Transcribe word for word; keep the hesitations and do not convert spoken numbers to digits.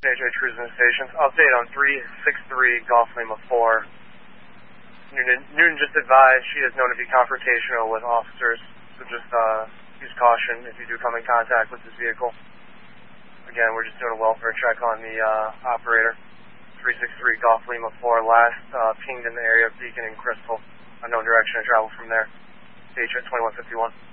J J Cruising Stations. Update on three six three Golf Lima four. Newton, Newton just advised she is known to be confrontational with officers, so just uh, use caution if you do come in contact with this vehicle. Again, we're just doing a welfare check on the uh, operator. three six three Golf Lima four, last uh, pinged in the area of Beacon and Crystal. Unknown direction of travel from there. Stage at twenty-one fifty-one.